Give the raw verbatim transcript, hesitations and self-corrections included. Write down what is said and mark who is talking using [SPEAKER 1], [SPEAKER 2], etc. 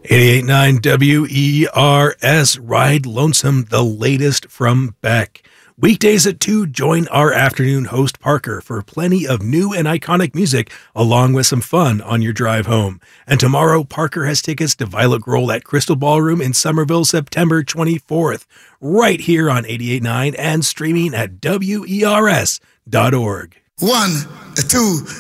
[SPEAKER 1] eighty-eight point nine W E R S, Ride Lonesome, the latest from Beck. Weekdays at two, join our afternoon host Parker for plenty of new and iconic music along with some fun on your drive home. And tomorrow, Parker has tickets to Violet Grohl at Crystal Ballroom in Somerville, September twenty-fourth, right here on eighty-eight point nine and streaming at W E R S dot org.
[SPEAKER 2] One, two,